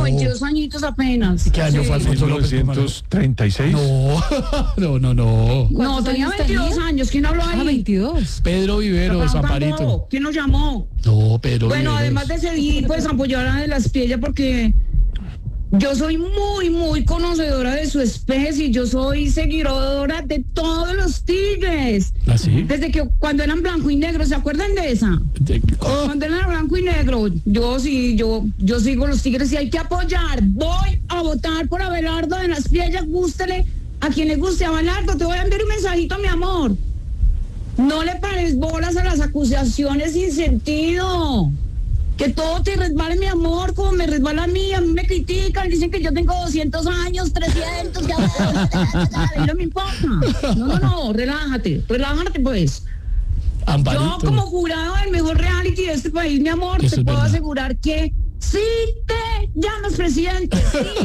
22 añitos apenas. ¿Qué año fue Alfonso López? 1936. No. No, tenía 22 años. ¿Quién habló ahí? 22. Pedro Viveros, Amparito. ¿Quién nos llamó? No, Pedro Bueno, Viveros. además de seguir, pues apoyar a De la Espriella porque yo soy muy conocedora de su especie. Yo soy seguidora de todos los tigres. ¿Ah, sí? Desde que cuando eran blanco y negro, ¿se acuerdan de esa? Cuando eran blanco y negro, yo sigo los tigres y hay que apoyar. Voy a votar por Abelardo De la Espriella, gústele a quien le guste. Abelardo, te voy a enviar un mensajito, mi amor. No le pares bolas a las acusaciones sin sentido. Que todo te resbale, mi amor, como me resbala a mí me critican, dicen que yo tengo 200 años, 300, y no me importa. No, relájate pues. Amparito. Yo como jurado del mejor reality de este país, mi amor, Eso te es puedo verdad. asegurar que sí te llamas presidente,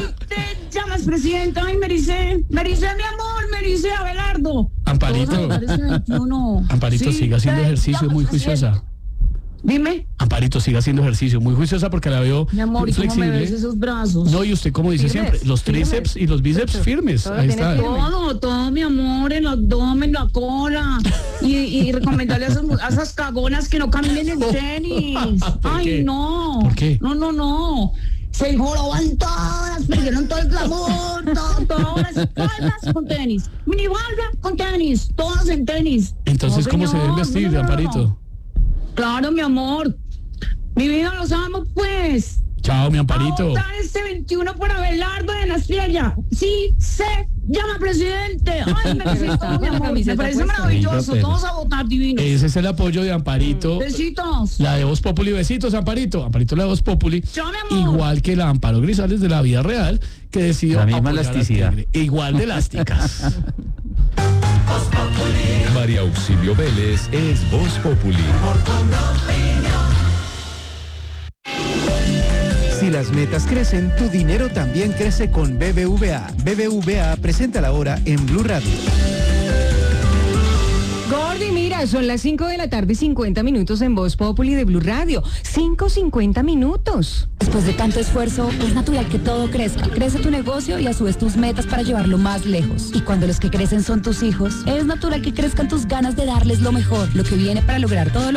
Ay, me dice mi amor, me dice Abelardo. Amparito. Todos a votar este 21. Amparito, Sí siga haciendo te ejercicio, llamas muy presidente. juiciosa. Dime, Amparito, siga haciendo ejercicio, muy juiciosa porque la veo mi amor, ¿y cómo me flexible. ves esos brazos? No, y usted como dice Firmes, siempre, los tríceps firmes. y los bíceps firmes. Todo Ahí tiene está. firme. Todo, mi amor, el abdomen, la cola. Y recomendarle a esas cagonas que no caminen en tenis. ¿Por Ay, qué? no. ¿Por qué? No. Se joroban todas, perdieron todo el glamour, todas las faldas con tenis, minifalda con tenis, todas en tenis. Entonces, No, ¿cómo se deben señor, vestir, no. Amparito? Claro, mi amor. Mi vida los amo, pues. Chao, mi A Amparito. votar este 21 por Abelardo De la Espriella. Sí, se llama presidente. Ay, me parece todo, mi amor. Me parece maravilloso. Todos a votar, divino. Ese es el apoyo de Amparito. Besitos. La de Voz Populi, besitos, Amparito. Amparito, la de Voz Populi. Chao, mi amor. Igual que la Amparo Grisales de la vida real, que decidió La misma apoyar al elasticidad. tigre. Igual de elásticas. María Auxilio Vélez es Voz Populi. Si las metas crecen, tu dinero también crece con BBVA. BBVA presenta la hora en Blue Radio. Gordy, mira, son las 5 de la tarde, 50 minutos en Voz Populi de Blue Radio. 5:50 minutos. Después de tanto esfuerzo, es natural que todo crezca. Crece tu negocio y a su vez tus metas para llevarlo más lejos. Y cuando los que crecen son tus hijos, es natural que crezcan tus ganas de darles lo mejor, lo que viene para lograr todo lo